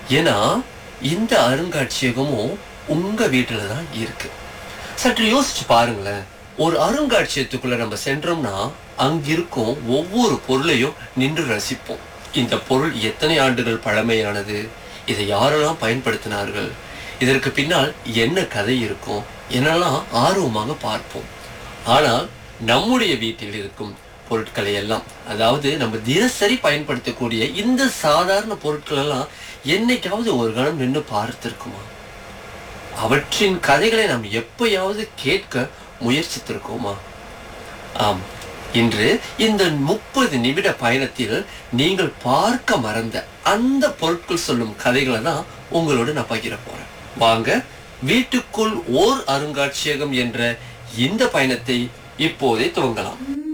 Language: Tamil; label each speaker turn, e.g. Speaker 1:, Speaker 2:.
Speaker 1: ஏன்னா இந்த அருங்காட்சியகமும் உங்க வீட்டுல தான் இருக்கு. சற்று யோசிச்சு பாருங்களேன். ஒரு அருங்காட்சியகத்துக்குள்ள நம்ம சென்றோம்னா அங்கிருக்கும் ஒவ்வொரு பொருளையும் நின்று ரசிப்போம். இந்த பொருள் எத்தனை ஆண்டுகள் பழமையானது, இதை யாரெல்லாம் பயன்படுத்தினார்கள், இதற்கு பின்னால் என்ன கதை இருக்கும் என்னெல்லாம் ஆர்வமாக பார்ப்போம். ஆனால் நம்முடைய வீட்டில் இருக்கும் பொருட்களை எல்லாம், அதாவது நம்ம தினசரி பயன்படுத்தக்கூடிய இந்த சாதாரண பொருட்கள் எல்லாம் என்னைக்காவது ஒரு கணம் நின்று பார்த்திருக்குமா? அவற்றின் கதைகளை நாம் எப்பயாவது கேட்க முயற்சித்திருக்கோமா? ஆம், இன்று இந்த 30 நிமிட பயணத்தில் நீங்கள் பார்க்க மறந்த அந்த பொருட்கள் சொல்லும் கதைகளை தான் உங்களோட நான் பகிர போறேன். வாங்க, வீட்டுக்குள் ஓர் அருங்காட்சியகம் என்ற இந்த பயணத்தை இப்போதே துவங்கலாம்.